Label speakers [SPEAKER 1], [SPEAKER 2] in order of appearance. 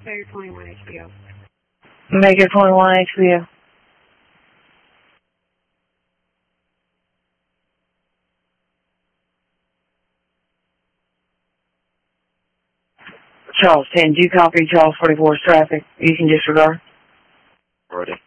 [SPEAKER 1] Maker 21 HBO.
[SPEAKER 2] Maker 21 HBO. Charles 10, do you copy Charles 44's traffic? You can disregard.
[SPEAKER 3] Ready.